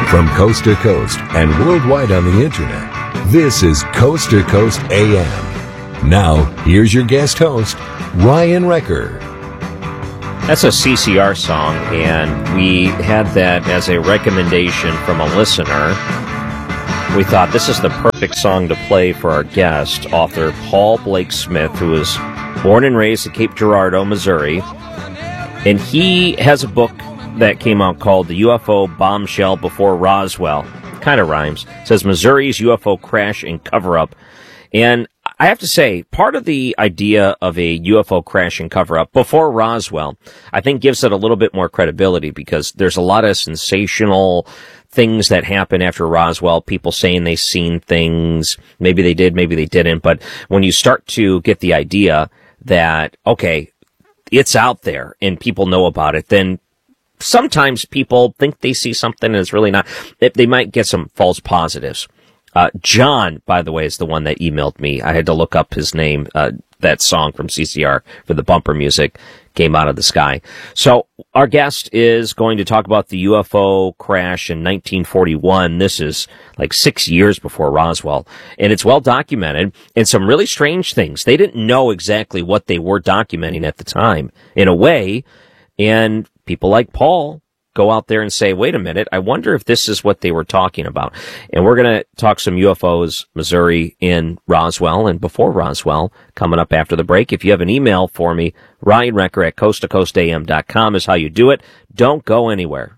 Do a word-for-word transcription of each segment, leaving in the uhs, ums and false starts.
From coast to coast and worldwide on the internet, this is Coast to Coast A M. Now, here's your guest host, Ryan Wrecker. That's a C C R song, and we had that as a recommendation from a listener. We thought this is the perfect song to play for our guest, author Paul Blake Smith, who was born and raised in Cape Girardeau, Missouri. And he has a book that came out called The U F O Bombshell Before Roswell. Kind of rhymes. It says Missouri's U F O Crash and Cover-Up. And I have to say, part of the idea of a U F O crash and cover-up before Roswell, I think gives it a little bit more credibility because there's a lot of sensational things that happen after Roswell, people saying they've seen things. Maybe they did, maybe they didn't. But when you start to get the idea that, okay, it's out there and people know about it, then sometimes people think they see something and it's really not. They might get some false positives. Uh, John, by the way, is the one that emailed me. I had to look up his name. Uh, that song from C C R for the bumper music came out of the sky. So our guest is going to talk about the U F O crash in nineteen forty-one. This is like six years before Roswell, and it's well documented and some really strange things. They didn't know exactly what they were documenting at the time in a way, and people like Paul go out there and say, wait a minute, I wonder if this is what they were talking about. And we're going to talk some U F Os, Missouri, in Roswell and before Roswell, coming up after the break. If you have an email for me, Ryan Wrecker at coast to coast a m dot com is how you do it. Don't go anywhere.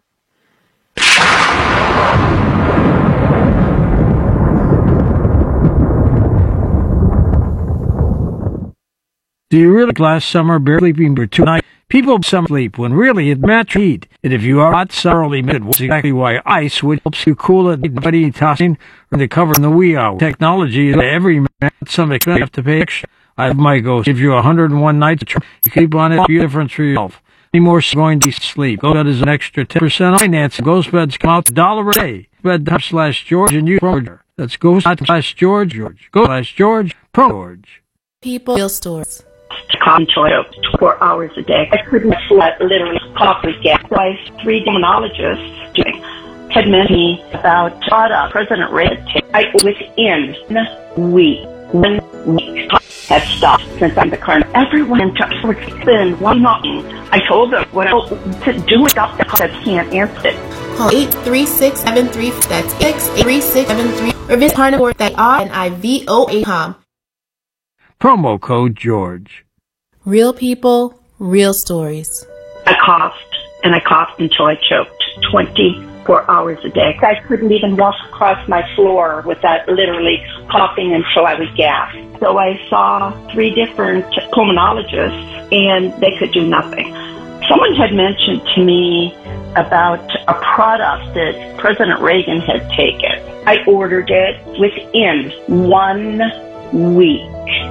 Do you really last summer barely sleeping for two nights? People some sleep when really it match heat. And if you are not thoroughly mid, that's exactly why ice would help you cool it, body tossing, or the cover in the wee hour. Technology is every man some expense you have to pay extra. I have my ghost. Give you one hundred one nights, you keep on it, you difference for yourself. Any more going to sleep. Go bed is an extra ten percent finance. Ghost beds come out a dollar a day. Bed slash George and you promo. That's ghost slash George George. Go slash George Pro George. People, real stores. Contour four hours a day. I couldn't sleep, literally coffee gas. Twice, three demonologists had mentioned me about uh, President Reagan. I, within one week, one week had stopped since I'm the current. Everyone in touch with been why not? I told them what I to do about the call. I can't answer it. Call eight three six seven three. That's six eight three six seven three. Or visit carnivore dot R N I V O A com. Promo code George. Real people, real stories. I coughed, and I coughed until I choked twenty-four hours a day. I couldn't even walk across my floor without literally coughing until I was gasped. So I saw three different pulmonologists, and they could do nothing. Someone had mentioned to me about a product that President Reagan had taken. I ordered it within one week.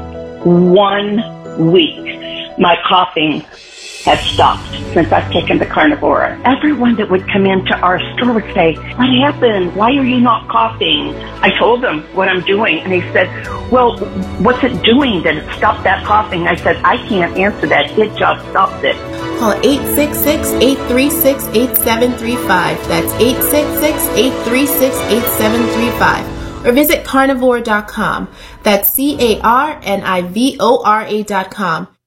One week. My coughing has stopped since I've taken the carnivore. Everyone that would come into our store would say, what happened? Why are you not coughing? I told them what I'm doing, and they said, well, what's it doing that it stopped that coughing? I said, I can't answer that. It just stopped it. Call eight six six, eight three six, eight seven three five. That's eight six six, eight three six, eight seven three five. Or visit carnivore dot com. That's C A R N I V O R A dot com.